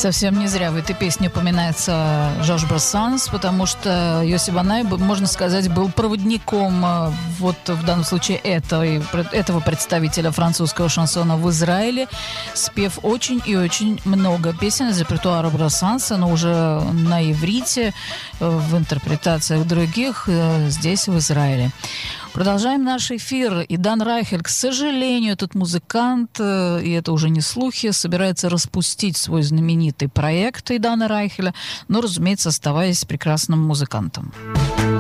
Совсем не зря в этой песне упоминается Жорж Брассанс, потому что Йоси Банай, можно сказать, был проводником вот в данном случае этого представителя французского шансона в Израиле, спев очень и очень много песен из репертуара Брассанса, но уже на иврите, в интерпретациях других здесь, в Израиле. Продолжаем наш эфир. Идан Райхель, к сожалению, этот музыкант, и это уже не слухи, собирается распустить свой знаменитый проект Идана Райхеля, но, разумеется, оставаясь прекрасным музыкантом.